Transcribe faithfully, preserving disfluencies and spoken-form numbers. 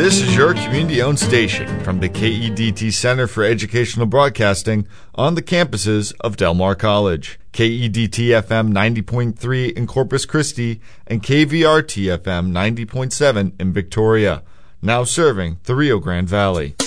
This is your community-owned station from the K E D T Center for Educational Broadcasting on the campuses of Del Mar College. K E D T F M ninety point three in Corpus Christi and K V R T F M ninety point seven in Victoria. Now serving the Rio Grande Valley.